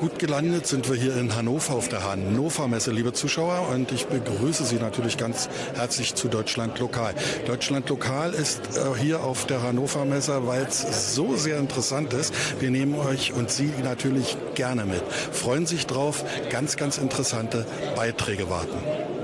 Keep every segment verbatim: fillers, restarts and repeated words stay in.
Gut gelandet sind wir hier in Hannover auf der Hannover Messe, liebe Zuschauer, und ich begrüße Sie natürlich ganz herzlich zu Deutschland Lokal. Deutschland Lokal ist äh, hier auf der Hannover Messe, weil es so sehr interessant ist. Wir nehmen euch und Sie natürlich gerne mit. Freuen sich drauf, ganz, ganz interessante Beiträge warten.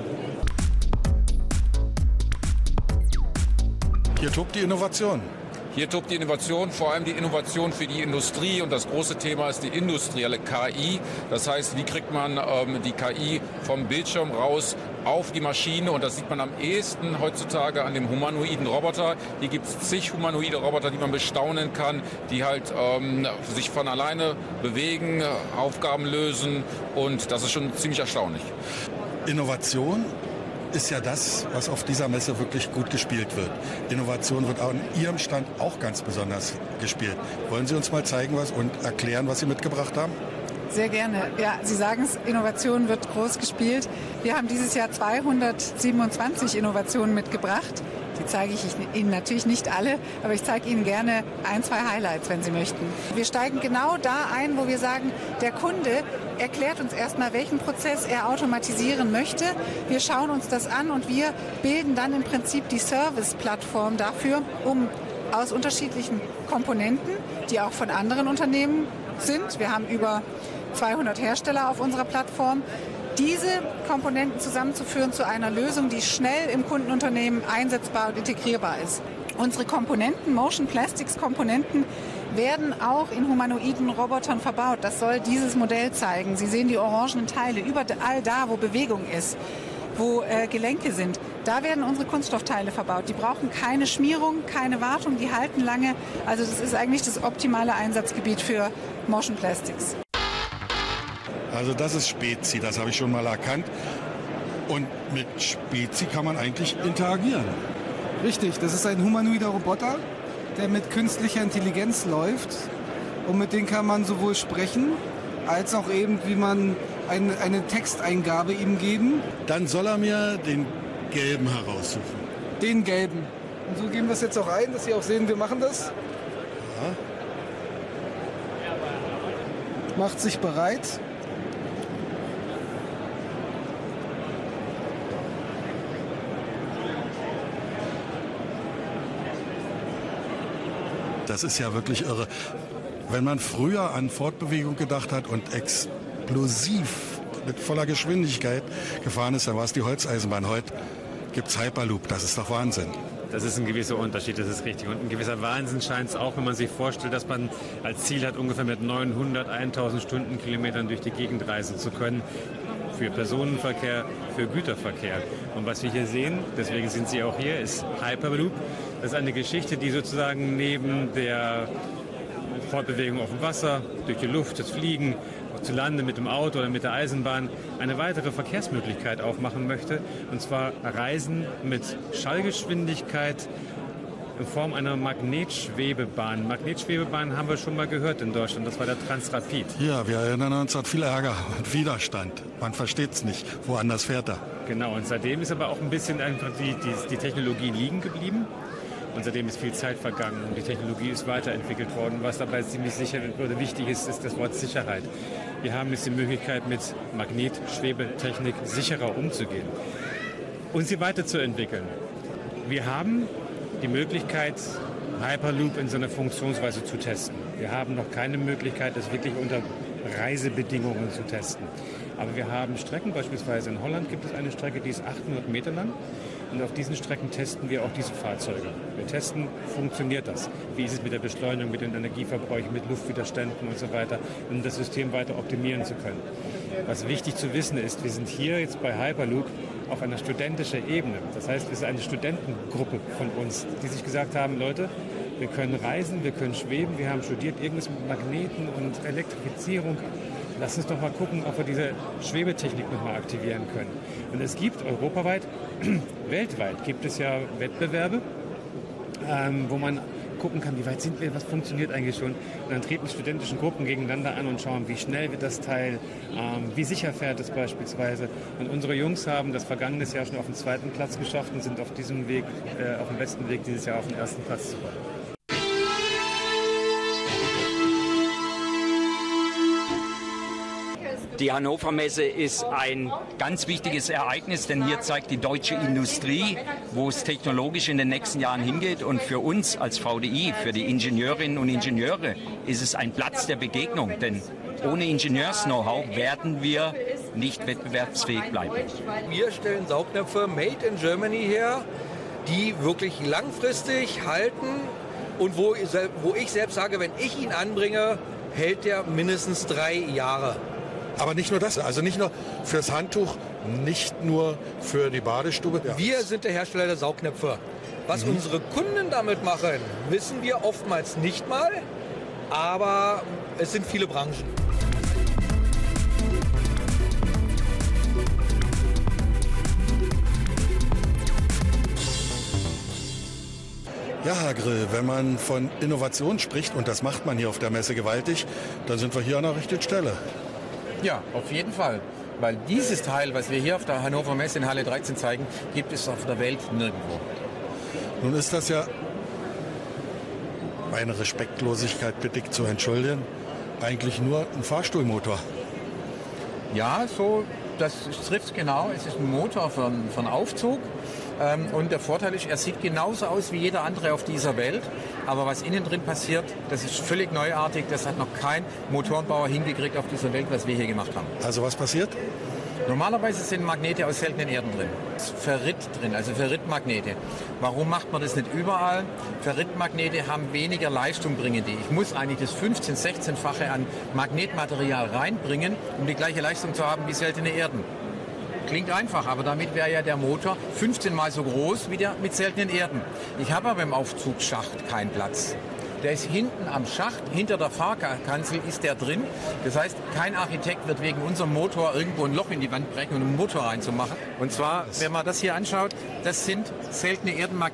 Hier tobt die Innovation. Hier tobt die Innovation, vor allem die Innovation für die Industrie, und das große Thema ist die industrielle K I. Das heißt, wie kriegt man ähm, die K I vom Bildschirm raus auf die Maschine, und das sieht man am ehesten heutzutage an dem humanoiden Roboter. Hier gibt es zig humanoide Roboter, die man bestaunen kann, die halt ähm, sich von alleine bewegen, Aufgaben lösen, und das ist schon ziemlich erstaunlich. Innovation ist ja das, was auf dieser Messe wirklich gut gespielt wird. Innovation wird an Ihrem Stand auch ganz besonders gespielt. Wollen Sie uns mal zeigen was und erklären, was Sie mitgebracht haben? Sehr gerne. Ja, Sie sagen es, Innovation wird groß gespielt. Wir haben dieses Jahr zweihundertsiebenundzwanzig Innovationen mitgebracht. Die zeige ich Ihnen natürlich nicht alle, aber ich zeige Ihnen gerne ein, zwei Highlights, wenn Sie möchten. Wir steigen genau da ein, wo wir sagen, der Kunde erklärt uns erstmal, welchen Prozess er automatisieren möchte. Wir schauen uns das an und wir bilden dann im Prinzip die Service-Plattform dafür, um aus unterschiedlichen Komponenten, die auch von anderen Unternehmen sind, wir haben über zweihundert Hersteller auf unserer Plattform, diese Komponenten zusammenzuführen zu einer Lösung, die schnell im Kundenunternehmen einsetzbar und integrierbar ist. Unsere Komponenten, Motion Plastics Komponenten, werden auch in humanoiden Robotern verbaut. Das soll dieses Modell zeigen. Sie sehen die orangenen Teile überall da, wo Bewegung ist, wo äh, Gelenke sind. Da werden unsere Kunststoffteile verbaut. Die brauchen keine Schmierung, keine Wartung, die halten lange. Also das ist eigentlich das optimale Einsatzgebiet für Motion Plastics. Also das ist Spezi, das habe ich schon mal erkannt. Und mit Spezi kann man eigentlich interagieren. Richtig, das ist ein humanoider Roboter, der mit künstlicher Intelligenz läuft. Und mit dem kann man sowohl sprechen, als auch eben, wie man eine, eine Texteingabe ihm geben. Dann soll er mir den gelben heraussuchen. Den gelben. Und so geben wir es jetzt auch ein, dass Sie auch sehen, wir machen das. Ja. Macht sich bereit. Das ist ja wirklich irre. Wenn man früher an Fortbewegung gedacht hat und explosiv mit voller Geschwindigkeit gefahren ist, dann war es die Holzeisenbahn. Heute gibt es Hyperloop. Das ist doch Wahnsinn. Das ist ein gewisser Unterschied, das ist richtig. Und ein gewisser Wahnsinn scheint es auch, wenn man sich vorstellt, dass man als Ziel hat, ungefähr mit neunhundert, tausend Stundenkilometern durch die Gegend reisen zu können. Für Personenverkehr, für Güterverkehr. Und was wir hier sehen, deswegen sind Sie auch hier, ist Hyperloop. Das ist eine Geschichte, die sozusagen neben der Fortbewegung auf dem Wasser, durch die Luft, das Fliegen, zu Lande mit dem Auto oder mit der Eisenbahn eine weitere Verkehrsmöglichkeit aufmachen möchte. Und zwar Reisen mit Schallgeschwindigkeit in Form einer Magnetschwebebahn. Magnetschwebebahn haben wir schon mal gehört in Deutschland, das war der Transrapid. Ja, wir erinnern uns an viel Ärger und Widerstand. Man versteht es nicht, woanders fährt er. Genau, und seitdem ist aber auch ein bisschen einfach die, die, die Technologie liegen geblieben. Und seitdem ist viel Zeit vergangen und die Technologie ist weiterentwickelt worden. Was dabei ziemlich sicher oder wichtig ist, ist das Wort Sicherheit. Wir haben jetzt die Möglichkeit, mit Magnetschwebetechnik sicherer umzugehen und sie weiterzuentwickeln. Wir haben die Möglichkeit, Hyperloop in seiner Funktionsweise zu testen. Wir haben noch keine Möglichkeit, das wirklich unter Reisebedingungen zu testen. Aber wir haben Strecken, beispielsweise in Holland gibt es eine Strecke, die ist achthundert Meter lang. Und auf diesen Strecken testen wir auch diese Fahrzeuge. Wir testen, funktioniert das? Wie ist es mit der Beschleunigung, mit den Energieverbräuchen, mit Luftwiderständen und so weiter, um das System weiter optimieren zu können. Was wichtig zu wissen ist, wir sind hier jetzt bei Hyperloop auf einer studentischen Ebene. Das heißt, wir sind eine Studentengruppe von uns, die sich gesagt haben, Leute, wir können reisen, wir können schweben, wir haben studiert irgendwas mit Magneten und Elektrifizierung. Lass uns doch mal gucken, ob wir diese Schwebetechnik noch mal aktivieren können. Und es gibt europaweit, weltweit gibt es ja Wettbewerbe, ähm, wo man gucken kann, wie weit sind wir, was funktioniert eigentlich schon. Und dann treten studentischen Gruppen gegeneinander an und schauen, wie schnell wird das Teil, ähm, wie sicher fährt es beispielsweise. Und unsere Jungs haben das vergangenes Jahr schon auf den zweiten Platz geschafft und sind auf diesem Weg, äh, auf dem besten Weg, dieses Jahr auf den ersten Platz zu kommen. Die Hannover Messe ist ein ganz wichtiges Ereignis, denn hier zeigt die deutsche Industrie, wo es technologisch in den nächsten Jahren hingeht. Und für uns als V D I, für die Ingenieurinnen und Ingenieure, ist es ein Platz der Begegnung. Denn ohne Ingenieurs-Know-how werden wir nicht wettbewerbsfähig bleiben. Wir stellen Saugnäpfe made in Germany her, die wirklich langfristig halten und wo, wo ich selbst sage, wenn ich ihn anbringe, hält der mindestens drei Jahre. Aber nicht nur das, also nicht nur fürs Handtuch, nicht nur für die Badestube. Ja. Wir sind der Hersteller der Saugnäpfe. Was mhm. unsere Kunden damit machen, wissen wir oftmals nicht mal, aber es sind viele Branchen. Ja, Herr Grill, wenn man von Innovation spricht, und das macht man hier auf der Messe gewaltig, dann sind wir hier an der richtigen Stelle. Ja, auf jeden Fall. Weil dieses Teil, was wir hier auf der Hannover Messe in Halle dreizehn zeigen, gibt es auf der Welt nirgendwo. Nun ist das ja, meine Respektlosigkeit bitte ich zu entschuldigen, eigentlich nur ein Fahrstuhlmotor. Ja, so, das trifft genau. Es ist ein Motor für, für einen Aufzug. Ähm, und der Vorteil ist, er sieht genauso aus wie jeder andere auf dieser Welt. Aber was innen drin passiert, das ist völlig neuartig. Das hat noch kein Motorenbauer hingekriegt auf dieser Welt, was wir hier gemacht haben. Also was passiert? Normalerweise sind Magnete aus seltenen Erden drin. Ferrit drin, also Ferritmagnete. Warum macht man das nicht überall? Ferritmagnete haben weniger Leistung, bringen die. Ich muss eigentlich das fünfzehn-, sechzehnfache an Magnetmaterial reinbringen, um die gleiche Leistung zu haben wie seltene Erden. Klingt einfach, aber damit wäre ja der Motor fünfzehn Mal so groß wie der mit seltenen Erden. Ich habe aber im Aufzugsschacht keinen Platz. Der ist hinten am Schacht, hinter der Fahrkanzel ist der drin. Das heißt, kein Architekt wird wegen unserem Motor irgendwo ein Loch in die Wand brechen, um einen Motor reinzumachen. Und zwar, wenn man das hier anschaut, das sind seltene Erdenmagnete.